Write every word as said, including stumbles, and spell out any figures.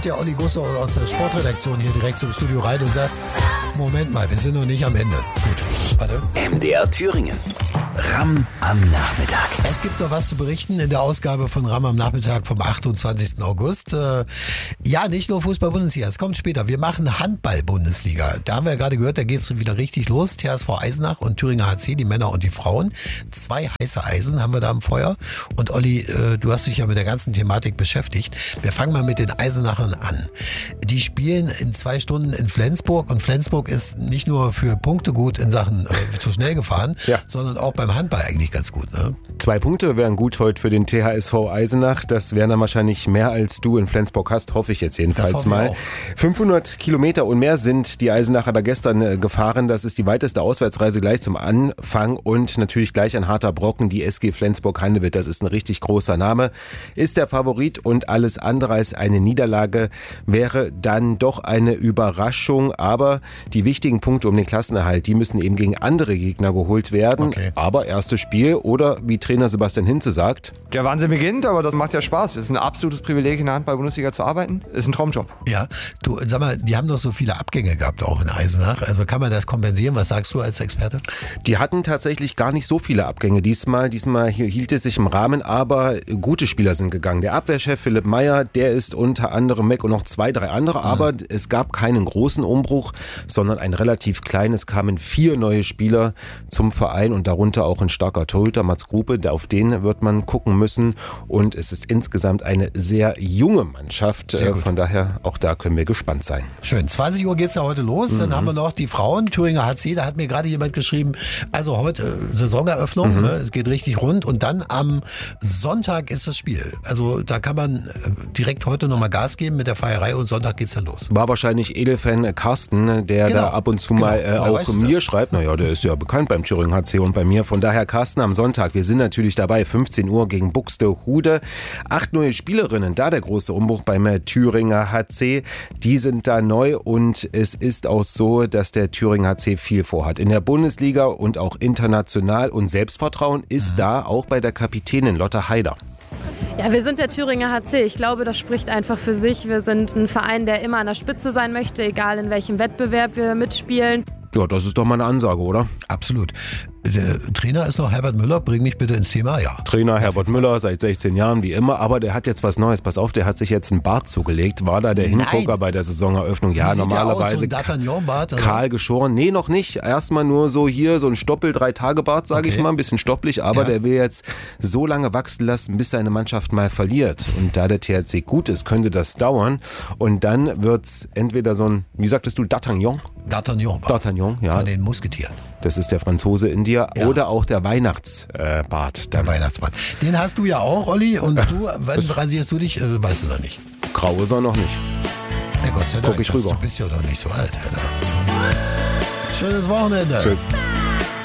der Olli Gusso aus der Sportredaktion hier direkt zum Studio rein und sagt, Moment mal, wir sind noch nicht am Ende. Gut, warte. M D R Thüringen. RAM am Nachmittag. Es gibt noch was zu berichten in der Ausgabe von RAM am Nachmittag vom achtundzwanzigsten August. Äh, ja, nicht nur Fußball-Bundesliga, es kommt später. Wir machen Handball-Bundesliga. Da haben wir ja gerade gehört, da geht es wieder richtig los. T H S V Eisenach und Thüringer H C, die Männer und die Frauen. Zwei heiße Eisen haben wir da im Feuer. Und Olli, äh, du hast dich ja mit der ganzen Thematik beschäftigt. Wir fangen mal mit den Eisenachern an. Die spielen in zwei Stunden in Flensburg und Flensburg ist nicht nur für Punkte gut in Sachen äh, zu schnell gefahren, ja, sondern auch beim Handball eigentlich ganz gut, ne? Zwei Punkte wären gut heute für den T H S V Eisenach. Das wären dann wahrscheinlich mehr, als du in Flensburg hast, hoffe ich jetzt jedenfalls mal. fünfhundert Kilometer und mehr sind die Eisenacher da gestern äh, gefahren. Das ist die weiteste Auswärtsreise gleich zum Anfang und natürlich gleich ein harter Brocken. Die S G Flensburg-Handewitt, das ist ein richtig großer Name, ist der Favorit und alles andere als eine Niederlage wäre dann doch eine Überraschung. Aber die wichtigen Punkte um den Klassenerhalt, die müssen eben gegen andere Gegner geholt werden. Okay. Aber erstes Spiel oder wie Trainer Sebastian Hinze sagt: Der Wahnsinn beginnt, aber das macht ja Spaß. Es ist ein absolutes Privileg, in der Handball-Bundesliga zu arbeiten. Ist ein Traumjob. Ja, du, sag mal, die haben doch so viele Abgänge gehabt auch in Eisenach. Also kann man das kompensieren? Was sagst du als Experte? Die hatten tatsächlich gar nicht so viele Abgänge diesmal. Diesmal hielt es sich im Rahmen, aber gute Spieler sind gegangen. Der Abwehrchef Philipp Meyer, der ist unter anderem weg und noch zwei, drei andere. Aber mhm. es gab keinen großen Umbruch, sondern ein relativ kleines. Kamen vier neue Spieler zum Verein und darunter auch ein starker Torhüter, Mats Grupe. Auf den wird man gucken müssen. Und es ist insgesamt eine sehr junge Mannschaft. Sehr gut. Von daher, auch da können wir gespannt sein. Schön. zwanzig Uhr geht es ja heute los. Mhm. Dann haben wir noch die Frauen, Thüringer H C. Da hat mir gerade jemand geschrieben, also heute äh, Saisoneröffnung. Mhm. Ne? Es geht richtig rund. Und dann am Sonntag ist das Spiel. Also da kann man äh, direkt heute nochmal Gas geben mit der Feierei und Sonntag geht's dann los. War wahrscheinlich Edelfan Carsten, der genau. da ab und zu genau. mal äh, auch mir schreibt. Naja, der ist ja bekannt beim Thüringen H C und bei mir. Von daher Carsten am Sonntag. Wir sind natürlich dabei. fünfzehn Uhr gegen Buxtehude. Acht neue Spielerinnen. Da der große Umbruch beim Thüringer H C. Die sind da neu und es ist auch so, dass der Thüringer H C viel vorhat. In der Bundesliga und auch international. Und Selbstvertrauen ist mhm. da auch bei der Kapitänin Lotte Heider. Ja, wir sind der Thüringer H C. Ich glaube, das spricht einfach für sich. Wir sind ein Verein, der immer an der Spitze sein möchte, egal in welchem Wettbewerb wir mitspielen. Ja, das ist doch mal eine Ansage, oder? Absolut. Der Trainer ist noch Herbert Müller, bring mich bitte ins Thema, ja. Trainer Herbert Müller, seit sechzehn Jahren, wie immer, aber der hat jetzt was Neues. Pass auf, der hat sich jetzt einen Bart zugelegt. War da der Hingucker bei der Saisoneröffnung? Ja, wie normalerweise. Sieht der aus, so ein D'Artagnan-Bart? Also? Kahl geschoren. Nee, noch nicht. Erstmal nur so hier, so ein Stoppel-Drei-Tage-Bart, sage okay. ich mal. Ein bisschen stoppelig, aber ja. der will jetzt so lange wachsen lassen, bis seine Mannschaft mal verliert. Und da der T H C gut ist, könnte das dauern. Und dann wird's entweder so ein, wie sagtest du, D'Artagnan? D'Artagnan. D'Artagnan, ja. Von den Musketieren. Das ist der Franzose in dir. Ja. Oder auch der Weihnachtsbart. Äh, der Weihnachtsbart. Den hast du ja auch, Olli. Und du, wann rasierst du dich? Äh, weißt du noch nicht. Grau ist er noch nicht. Ja, Gott sei Dank. Guck ich rüber. Du bist ja doch nicht so alt, Alter. Schönes Wochenende. Tschüss.